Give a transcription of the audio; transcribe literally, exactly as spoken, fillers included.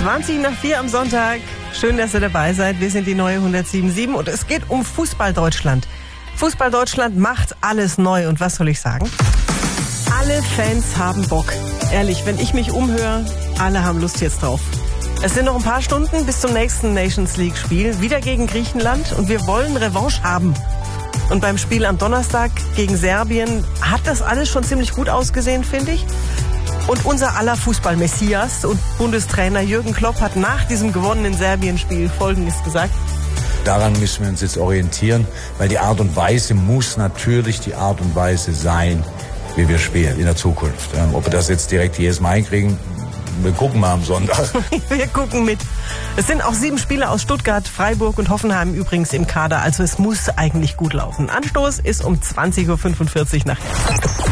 zwanzig nach vier am Sonntag. Schön, dass ihr dabei seid. Wir sind die neue hundertsieben Komma sieben und es geht um Fußball Deutschland. Fußball Deutschland macht alles neu und was soll ich sagen? Alle Fans haben Bock. Ehrlich, wenn ich mich umhöre, alle haben Lust jetzt drauf. Es sind noch ein paar Stunden bis zum nächsten Nations League Spiel, wieder gegen Griechenland und wir wollen Revanche haben. Und beim Spiel am Donnerstag gegen Serbien hat das alles schon ziemlich gut ausgesehen, finde ich. Und unser aller Fußball-Messias und Bundestrainer Jürgen Klopp hat nach diesem gewonnenen Serbien-Spiel Folgendes gesagt. Daran müssen wir uns jetzt orientieren, weil die Art und Weise muss natürlich die Art und Weise sein, wie wir spielen in der Zukunft. Ähm, ob wir das jetzt direkt jedes Mal hinkriegen, wir gucken mal am Sonntag. Wir gucken mit. Es sind auch sieben Spieler aus Stuttgart, Freiburg und Hoffenheim übrigens im Kader. Also es muss eigentlich gut laufen. Anstoß ist um zwanzig Uhr fünfundvierzig nachher.